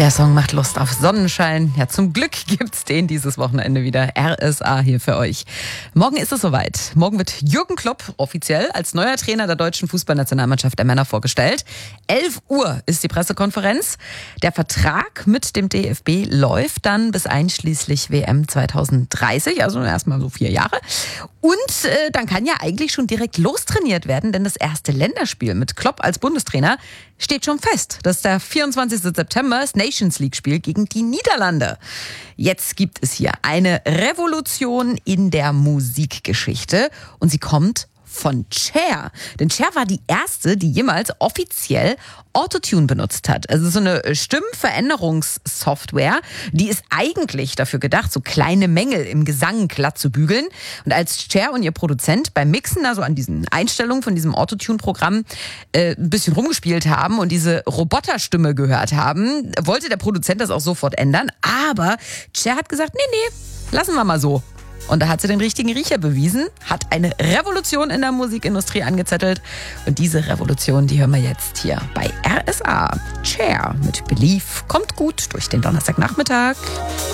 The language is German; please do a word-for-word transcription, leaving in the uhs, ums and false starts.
Der Song macht Lust auf Sonnenschein. Ja, zum Glück gibt's den dieses Wochenende wieder. R S A hier für euch. Morgen ist es soweit. Morgen wird Jürgen Klopp offiziell als neuer Trainer der deutschen Fußballnationalmannschaft der Männer vorgestellt. elf Uhr ist die Pressekonferenz. Der Vertrag mit dem D F B läuft dann bis einschließlich W M zwanzig dreißig, also erstmal so vier Jahre. Und äh, dann kann ja eigentlich schon direkt lostrainiert werden, denn das erste Länderspiel mit Klopp als Bundestrainer steht schon fest. Das ist der vierundzwanzigsten September, das Nations League-Spiel gegen die Niederlande. Jetzt gibt es hier eine Revolution in der Musikgeschichte und sie kommt von Cher. Denn Cher war die erste, die jemals offiziell Autotune benutzt hat. Also so eine Stimmveränderungssoftware, die ist eigentlich dafür gedacht, so kleine Mängel im Gesang glatt zu bügeln. Und als Cher und ihr Produzent beim Mixen, also an diesen Einstellungen von diesem Autotune-Programm, äh, ein bisschen rumgespielt haben und diese Roboterstimme gehört haben, wollte der Produzent das auch sofort ändern. Aber Cher hat gesagt, nee, nee, lassen wir mal so. Und da hat sie den richtigen Riecher bewiesen, hat eine Revolution in der Musikindustrie angezettelt. Und diese Revolution, die hören wir jetzt hier bei R S A. Cher mit Believe kommt gut durch den Donnerstagnachmittag.